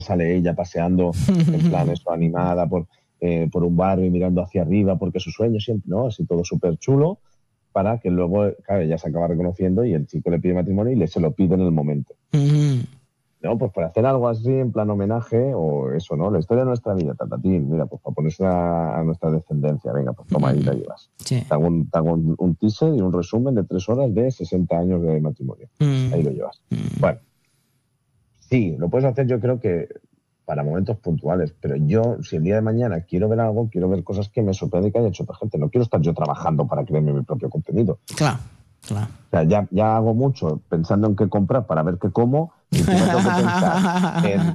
sale ella paseando en plan eso, animada por un barrio y mirando hacia arriba porque su sueño siempre, ¿no? Así todo súper chulo, para que luego, claro, ella se acaba reconociendo y el chico le pide matrimonio y se lo pide en el momento. No, pues para hacer algo así en plan homenaje o eso, ¿no? La historia de nuestra vida, tatatín, mira, pues para ponerse a nuestra descendencia, venga, pues toma ahí la llevas. Sí. Te hago un teaser y un resumen de 3 horas de 60 años de matrimonio. Ahí lo llevas. Bueno, sí, lo puedes hacer yo creo que para momentos puntuales, pero yo, si el día de mañana quiero ver algo, quiero ver cosas que me sorprenden y que haya hecho otra gente. No quiero estar yo trabajando para crearme mi propio contenido. Claro. O sea, ya hago mucho pensando en qué comprar para ver qué como y si me tengo que pensar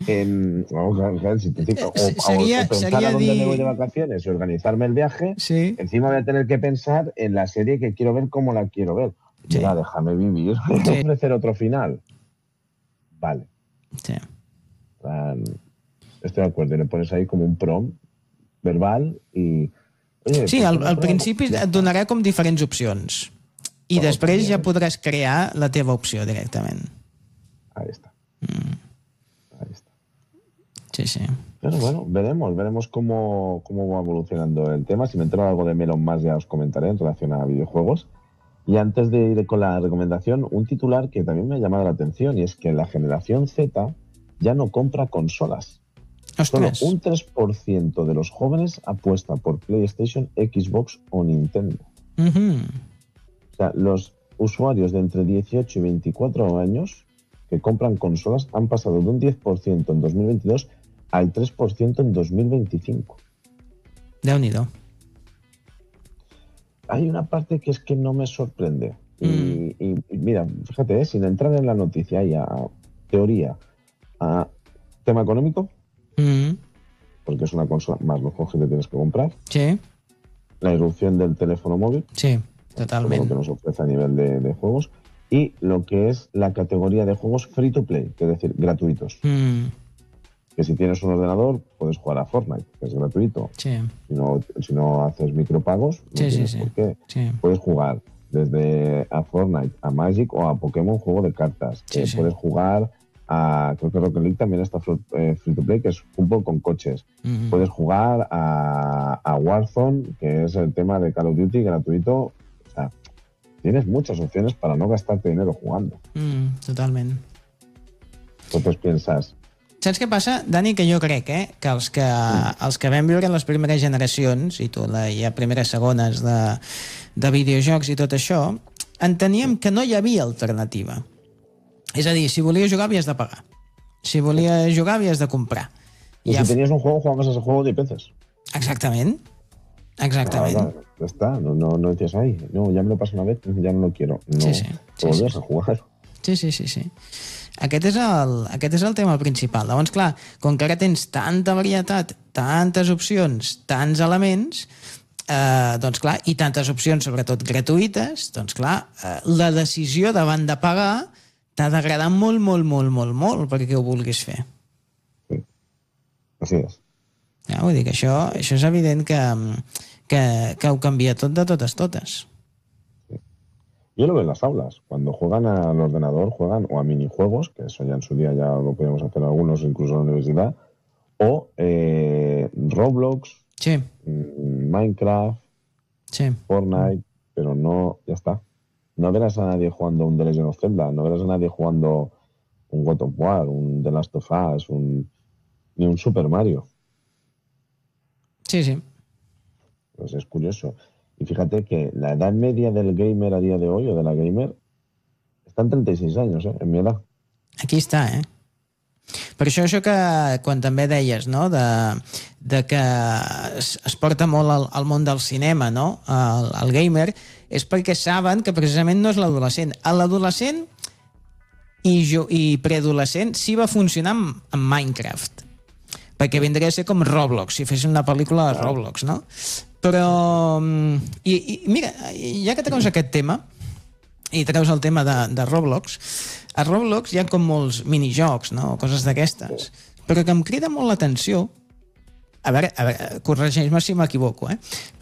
o pensar a dónde me voy de vacaciones y organizarme el viaje, encima voy a tener que pensar en la serie que quiero ver, cómo la quiero ver. Mira, déjame vivir. Ofrecer otro final. Vale. Sí. Estoy de acuerdo. Y le pones ahí como un prompt verbal i... Oye, sí, al principi et donarà com diferents opcions i després ja podràs crear la teva opció directament. Ahí está. Ahí está. Sí, sí. Pero bueno, veremos cómo va evolucionando el tema. Si me entero algo de Melon más ya os comentaré en relación a videojuegos. Y antes de ir con la recomendación, un titular que también me ha llamado la atención y es que la generación Z ya no compra consolas. ¡Ostras! Solo un 3% de los jóvenes apuesta por PlayStation, Xbox o Nintendo. O sea, los usuarios de entre 18 y 24 años que compran consolas han pasado de un 10% en 2022 al 3% en 2025. Déu-n'hi-do. Hay una parte que es que no me sorprende. Y mira, fíjate, sin entrar en la noticia y a teoría, a tema económico, porque es una consola más mejor que te tienes que comprar. Sí. La irrupción del teléfono móvil. Sí, totalment. Lo que nos ofrece a nivel de juegos. Y lo que es la categoría de juegos free to play, es decir, gratuitos. Que si tienes un ordenador, puedes jugar a Fortnite, que es gratuito. Sí. Si no haces micropagos, no tienes por qué. Sí. Puedes jugar desde a Fortnite, a Magic o a Pokémon, juego de cartas. Puedes jugar a, creo que Rocket League también está free to play, que es fútbol con coches. Puedes jugar a Warzone, que es el tema de Call of Duty gratuito. O sea, tienes muchas opciones para no gastarte dinero jugando. Totalment. Entonces piensas... Saps què passa, Dani? Que jo crec que els que vam viure les primeres generacions, i tu ja primeres, segones de videojocs i tot això, enteníem que no hi havia alternativa. És a dir, si volies jugar havies de pagar. Si volies jugar havies de comprar. Y si tenías un juego, jugabas a ese juego 10 veces. Exactament. Exactament. Ya está, no decías, ay, no, ya me lo paso una vez, ya no lo quiero. No, sí. Volvies a jugar. Sí. Aquest és el tema principal. Llavors, clar, com que ara tens tanta varietat, tantes opcions, tants elements, doncs clar, i tantes opcions, sobretot gratuïtes, doncs clar, la decisió davant de pagar t'ha d'agradar molt, molt, molt, molt, molt perquè ho vulguis fer. Sí, així és. Vull dir que això és evident que ho canvia tot de totes. Yo lo veo en las aulas. Cuando juegan al ordenador, juegan o a minijuegos, que eso ya en su día ya lo podíamos hacer algunos, incluso en la universidad, o Roblox, Minecraft, Fortnite, pero no, ya está. No verás a nadie jugando un The Legend of Zelda, no verás a nadie jugando un God of War, un The Last of Us, ni un Super Mario. Sí. Pues es curioso. Y fíjate que la edad media del gamer a día de hoy, o de la gamer, está en 36 años, en mi edad. Aquí està, Per això que quan també deies, no?, de que es porta molt al món del cinema, no?, el gamer, és perquè saben que precisament no és l'adolescent. L'adolescent i preadolescent sí va funcionar amb Minecraft, perquè vindria a ser com Roblox, si fessin una pel·lícula de Roblox, no? Però, mira, ja que treus aquest tema, i treus el tema de Roblox, a Roblox hi ha com molts minijocs, no?, coses d'aquestes, però que em crida molt l'atenció, a veure, corregeix-me si m'equivoco,